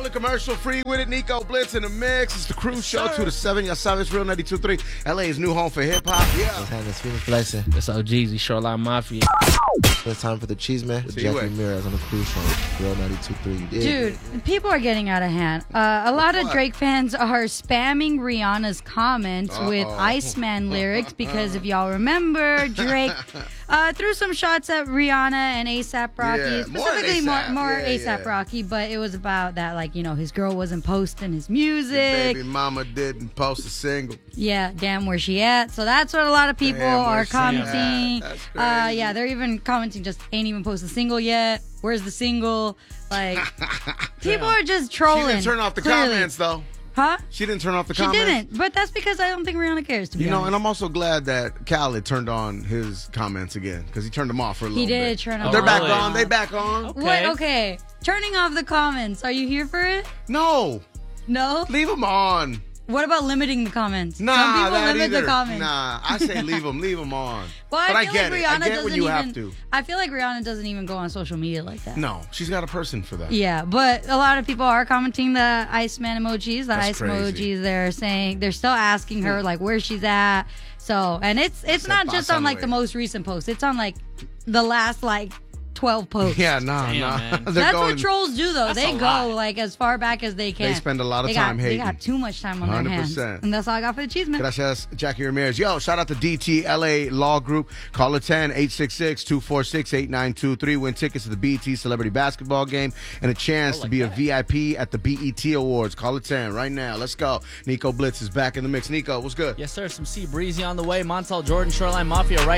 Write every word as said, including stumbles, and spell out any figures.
the commercial free with it. Nico Blitz in the mix. It's the Crew yes, Show sir. to the seven. Y'all saw this real ninety-two point three. L A's new home for hip hop. Yeah. What's happening? Phoenix Blessing. It's O G's, Shoreline Mafia. It's time for the Cheese Man with See Jackie you. Ramirez on the Crew Show. Real ninety-two point three. Dude, people are getting out of hand. Uh, a lot of What? Drake fans are spamming Rihanna's comments with Uh-oh. Iceman lyrics because if y'all remember, Drake uh, threw some shots at Rihanna and ASAP Rocky. Yeah, more specifically more, A$AP. more Yeah, ASAP yeah. Rocky, but it was about that, like, you know, his girl wasn't posting his Your music. baby mama didn't post a single. Yeah, damn, where she at? So that's what a lot of people Damn, are where she commenting. at? That's Uh, crazy. yeah, they're even commenting just ain't even posted a single yet. Where's the single? Like, people are just She trolling. didn't turn off the clearly. comments, though. Huh? She didn't turn off the She comments. didn't, but that's because I don't think Rihanna cares, to be You know, honest. and I'm also glad that Khaled turned on his comments again because he turned them off for a little He bit. did turn Oh, They're them back really? on. They back on. Okay. What? Okay. Turning off the comments. Are you here for it? No, No? leave them on. What about limiting the comments? Nah, Some people that limit either. the comments. Nah, I say leave them. Leave them on. Well, but I I feel get like it. Rihanna I get doesn't when you even. have to. I feel like Rihanna doesn't even go on social media like that. No, she's got a person for that. Yeah, but a lot of people are commenting the Iceman emojis, the That's ice crazy. emojis. They're saying they're still asking her like where she's at. So, and it's it's Said not just on like the pásame. most recent post. It's on like the last like twelve posts. Yeah, nah, Damn, nah. man. They're That's going, what trolls do, though. That's They a go lot. like as far back as they can. They spend a lot of They time got, hating. They got too much time on one hundred their hands, percent. and that's all I got for the cheese man. Gracias, Jackie Ramirez. Yo, shout out to D T L A Law Group. Call it ten, eight six six, two four six, eight nine two three. Win tickets to the B E T Celebrity Basketball Game and a chance Oh, to like be that. a V I P at the B E T Awards. Call it ten right now. Let's go. Nico Blitz is back in the mix. Nico, what's good? Yes, sir. Some Sea Breezy on the way. Montel Jordan, Shoreline Mafia right